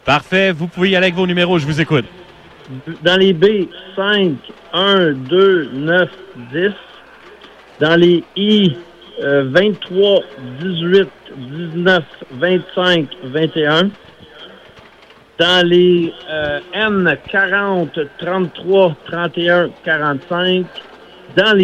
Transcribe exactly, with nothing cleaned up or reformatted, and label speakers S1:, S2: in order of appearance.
S1: Parfait. Vous pouvez y aller avec vos numéros. Je vous écoute.
S2: Dans les B, cinq, un, deux, neuf, dix. Dans les I, euh, vingt-trois, dix-huit, dix-neuf, vingt-cinq, vingt et un. Dans les euh, N, quarante, trente-trois, trente et un, quarante-cinq. Dans les